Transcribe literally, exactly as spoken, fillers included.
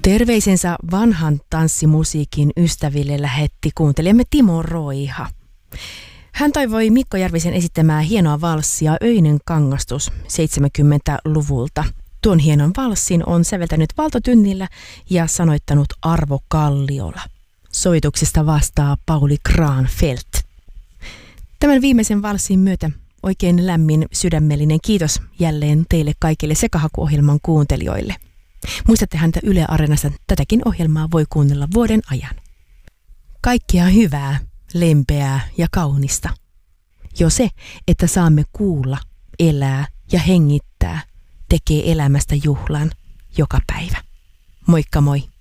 Terveisensä vanhan tanssimusiikin ystäville lähetti kuuntelijamme Timo Roiha. Hän toivoi Mikko Järvisen esittämää hienoa valssia Öinen kangastus seitsemänkymmentäluvulta. Tuon hienon valssin on säveltänyt Valto Tynnillä ja sanoittanut Arvo Kalliola. Soituksesta vastaa Pauli Granfeldt. Tämän viimeisen valssin myötä oikein lämmin sydämellinen kiitos jälleen teille kaikille Sekahaku-ohjelman kuuntelijoille. Muistattehan, että Yle Areenassa tätäkin ohjelmaa voi kuunnella vuoden ajan. Kaikkea hyvää, lempeää ja kaunista. Jo se, että saamme kuulla, elää ja hengittää, tekee elämästä juhlan joka päivä. Moikka moi!